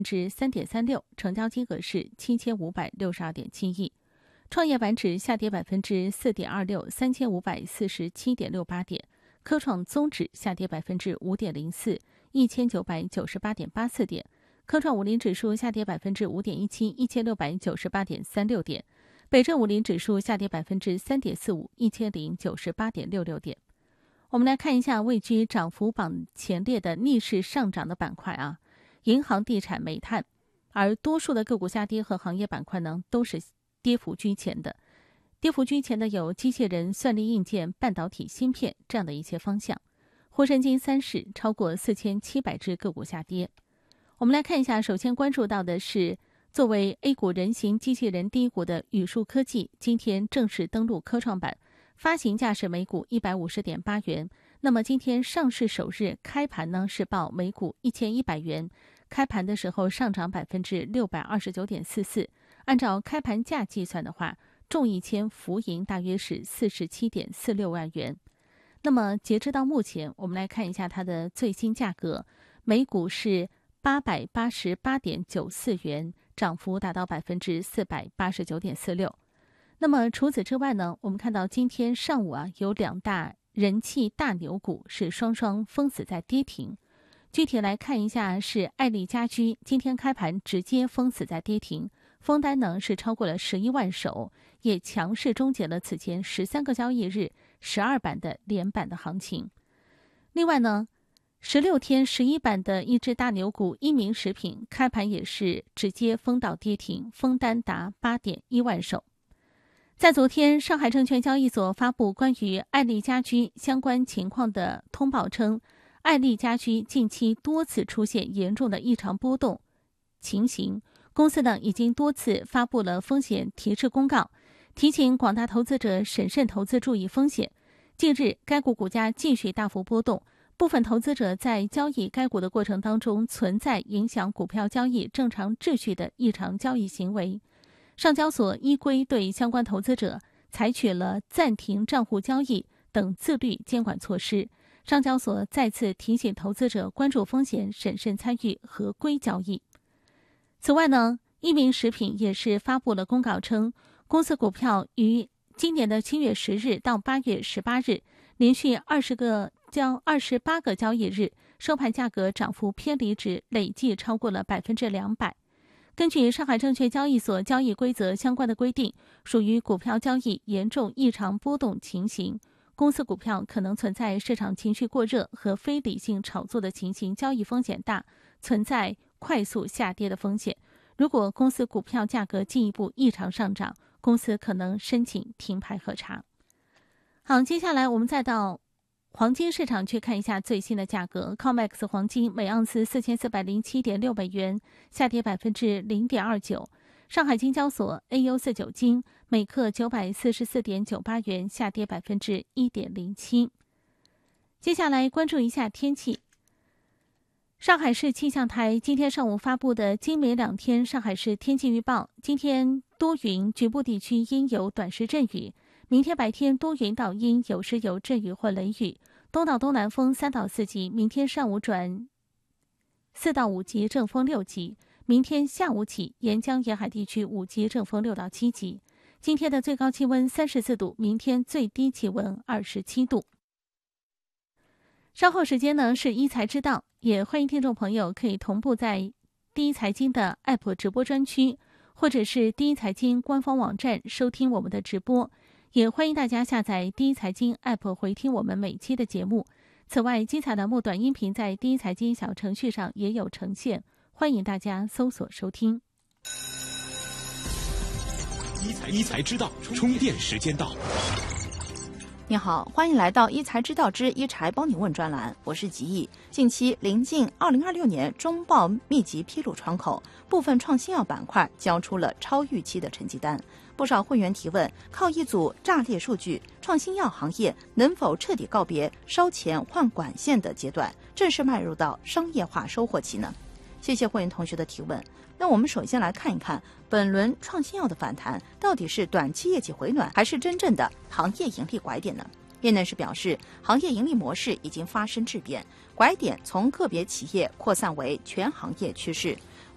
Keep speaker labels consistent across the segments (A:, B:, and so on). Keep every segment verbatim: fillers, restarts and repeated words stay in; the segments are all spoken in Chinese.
A: 之三点三六，成交金额是七千五百六十二点七亿。创业板指下跌百分之四点二六，三千五百四十七点六八点。科创综指下跌百分之五点零四，一千九百九十八点八四点。科创五零指数下跌百分之五点一七，一千六百九十八点三六点。北证五零指数下跌百分之三点四五，一千零九十八点六六点。我们来看一下位居涨幅榜前列的逆势上涨的板块啊，银行、地产、煤炭，而多数的个股下跌和行业板块呢，都是跌幅居前的。跌幅居前的有机械人、算力硬件、半导体芯片这样的一些方向。沪深金三十超过四千七百只个股下跌。我们来看一下，首先关注到的是作为 A 股人形机器人第一股的宇树科技，今天正式登陆科创板，发行价是每股一百五十点八元。那么今天上市首日开盘呢是报每股一千一百元，开盘的时候上涨百分之六百二十九点四四。按照开盘价计算的话，中一千浮盈大约是四十七点四六万元。那么截至到目前，我们来看一下它的最新价格，每股是八百八十八点九四元，涨幅达到百分之四百八十九点四六。那么除此之外呢，我们看到今天上午啊，有两大人气大牛股是双双封死在跌停。具体来看一下，是爱丽家居今天开盘直接封死在跌停，封单呢是超过了十一万手，也强势终结了此前十三个交易日十二板的连板的行情。另外呢，十六天十一板的一只大牛股一鸣食品开盘也是直接封到跌停，封单达八点一万手。在昨天，上海证券交易所发布关于爱丽家居相关情况的通报称，爱丽家居近期多次出现严重的异常波动情形，公司呢已经多次发布了风险提示公告，提醒广大投资者审慎投资，注意风险。近日，该股股价继续大幅波动，部分投资者在交易该股的过程当中存在影响股票交易正常秩序的异常交易行为。上交所依规对相关投资者采取了暂停账户交易等自律监管措施。上交所再次提醒投资者关注风险，审慎参与合规交易。此外呢，一鸣食品也是发布了公告称，公司股票于今年的七月十日到八月十八日连续二十个交二十八个交易日收盘价格涨幅偏离值累计超过了百分之两百。根据上海证券交易所交易规则相关的规定，属于股票交易严重异常波动情形，公司股票可能存在市场情绪过热和非理性炒作的情形，交易风险大，存在快速下跌的风险。如果公司股票价格进一步异常上涨，公司可能申请停牌核查。好，接下来我们再到黄金市场去看一下最新的价格。 C O M E X 黄金每盎司四千四百零七点六美元，下跌百分之零点二九。上海金交所 A U 四九金每克九百四十四点九八元，下跌百分之一点零七。接下来关注一下天气。上海市气象台今天上午发布的今明两天上海市天气预报，今天多云，局部地区阴有短时阵雨。明天白天多云到阴，有时有阵雨或雷雨，东到东南风三到四级。明天上午转四到五级，阵风六级。明天下午起，沿江沿海地区五级，阵风六到七级。今天的最高气温三十四度，明天最低气温二十七度。稍后时间呢是一财知道，也欢迎听众朋友可以同步在第一财经的 App 直播专区，或者是第一财经官方网站收听我们的直播。也欢迎大家下载第一财经 App 回听我们每期的节目。此外，精彩栏目短音频在第一财经小程序上也有呈现，欢迎大家搜索收听。
B: 一财知道，充电时间到。
C: 你好，欢迎来到一财知道之一财帮你问专栏，我是吉毅。近期临近二零二六年中报密集披露窗口，部分创新药板块交出了超预期的成绩单。不少会员提问，靠一组炸裂数据，创新药行业能否彻底告别烧钱换管线的阶段，正式迈入到商业化收获期呢？谢谢会员同学的提问。那我们首先来看一看本轮创新药的反弹到底是短期业绩回暖，还是真正的行业盈利拐点呢？业内人士表示，行业盈利模式已经发生质变，拐点从个别企业扩散为全行业趋势。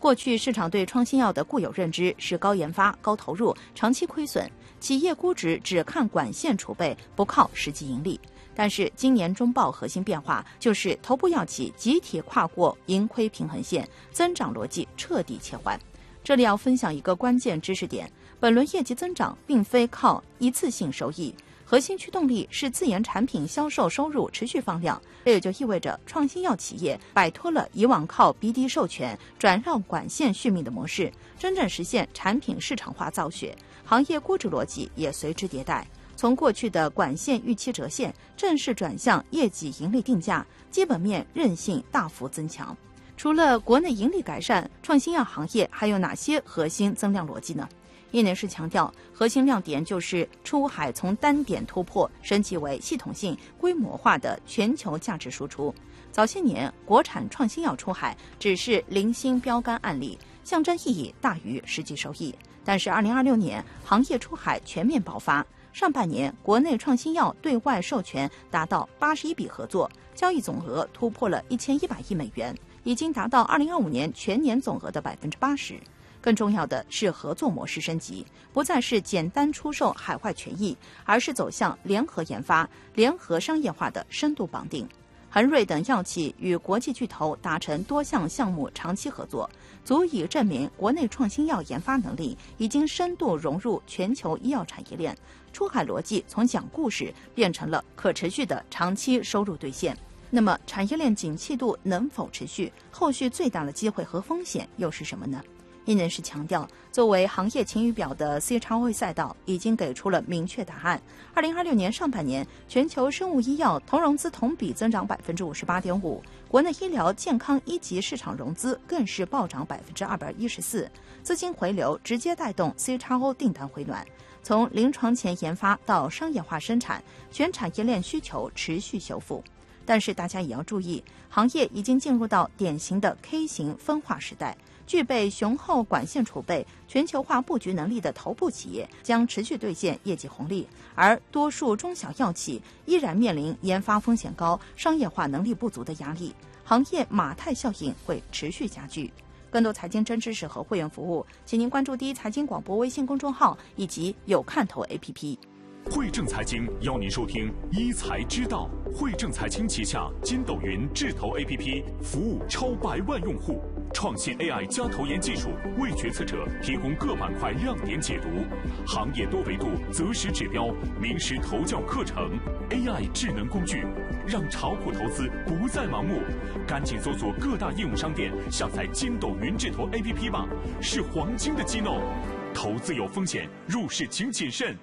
C: 过去市场对创新药的固有认知是高研发、高投入、长期亏损，企业估值只看管线储备，不靠实际盈利。但是今年中报核心变化就是头部药企集体跨过盈亏平衡线，增长逻辑彻底切换。这里要分享一个关键知识点，本轮业绩增长并非靠一次性收益，核心驱动力是自研产品销售收入持续放量。这也就意味着创新药企业摆脱了以往靠 B D 授权转让管线续命的模式，真正实现产品市场化造血，行业估值逻辑也随之迭代。从过去的管线预期折现，正式转向业绩盈利定价，基本面韧性大幅增强。除了国内盈利改善，创新药行业还有哪些核心增量逻辑呢？业内是强调，核心亮点就是出海从单点突破升级为系统性、规模化的全球价值输出。早些年，国产创新药出海只是零星标杆案例，象征意义大于实际收益。但是，二零二六年行业出海全面爆发。上半年，国内创新药对外授权达到八十一笔合作，交易总额突破了一千一百亿美元，已经达到二零二五年全年总额的百分之八十。更重要的是，合作模式升级，不再是简单出售海外权益，而是走向联合研发、联合商业化的深度绑定。恒瑞等药企与国际巨头达成多项项目长期合作，足以证明国内创新药研发能力已经深度融入全球医药产业链。出海逻辑从讲故事变成了可持续的长期收入兑现。那么产业链景气度能否持续？后续最大的机会和风险又是什么呢？业内人士强调，作为行业晴雨表的 C X O 赛道已经给出了明确答案。二零二六年上半年，全球生物医药投融资同比增长百分之五十八点五，国内医疗健康一级市场融资更是暴涨百分之二百一十四，资金回流直接带动 C X O 订单回暖。从临床前研发到商业化生产，全产业链需求持续修复。但是大家也要注意，行业已经进入到典型的 K 型分化时代。具备雄厚管线储备、全球化布局能力的头部企业将持续兑现业绩红利，而多数中小药企依然面临研发风险高、商业化能力不足的压力，行业马太效应会持续加剧。更多财经真知识和会员服务，请您关注第一财经广播微信公众号以及有看头 A P P。
B: 汇正财经邀您收听一财知道。汇正财经旗下筋斗云智投 A P P 服务超百万用户，创新 A I 加投研技术为决策者提供各板块亮点解读，行业多维度择时指标、名师投教课程 ，A I 智能工具，让炒股投资不再盲目。赶紧搜索各大应用商店下载筋斗云智投 A P P 吧，是黄金的机弄。投资有风险，入市请谨慎。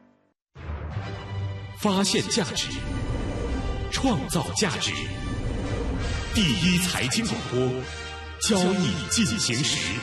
B: 发现价值，创造价值。第一财经广播，交易进行时。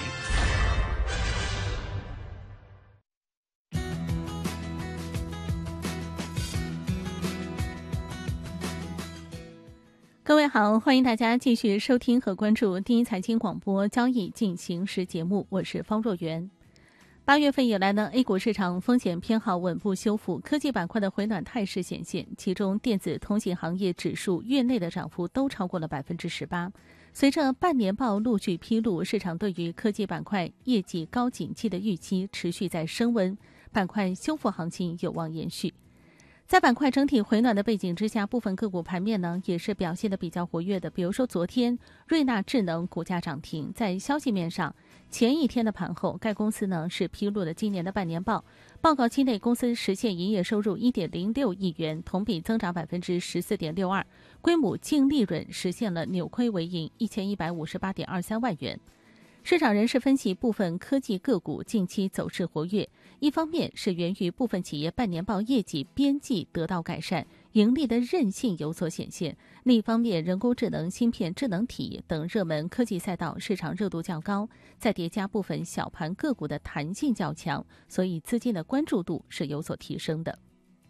A: 各位好，欢迎大家继续收听和关注第一财经广播交易进行时节目，我是方若元。八月份以来呢 ，A 股市场风险偏好稳步修复，科技板块的回暖态势显现，其中电子通信行业指数月内的涨幅都超过了百分之十八。随着半年报陆续披露，市场对于科技板块业绩高景气的预期持续在升温，板块修复行情有望延续。在板块整体回暖的背景之下，部分个股盘面呢也是表现得比较活跃的。比如说昨天瑞纳智能股价涨停，在消息面上，前一天的盘后，该公司呢是披露了今年的半年报，报告期内公司实现营业收入 一点零六亿元，同比增长百分之十四点六二，规模净利润实现了扭亏为盈一千一百五十八点二三万元。市场人士分析，部分科技个股近期走势活跃，一方面是源于部分企业半年报业绩边际得到改善，盈利的韧性有所显现；另一方面，人工智能、芯片、智能体等热门科技赛道市场热度较高，再叠加部分小盘个股的弹性较强，所以资金的关注度是有所提升的。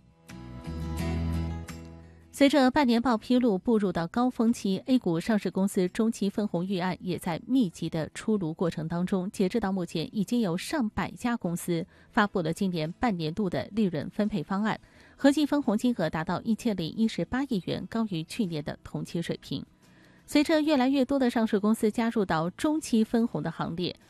A: 随着半年报披露步入到高峰期， A 股上市公司中期分红预案也在密集的出炉过程当中。截至到目前，已经有上百家公司发布了今年半年度的利润分配方案，合计分红金额达到一千零一十八亿元，高于去年的同期水平。 随着越来越多的上市公司加入到中期分红的行列，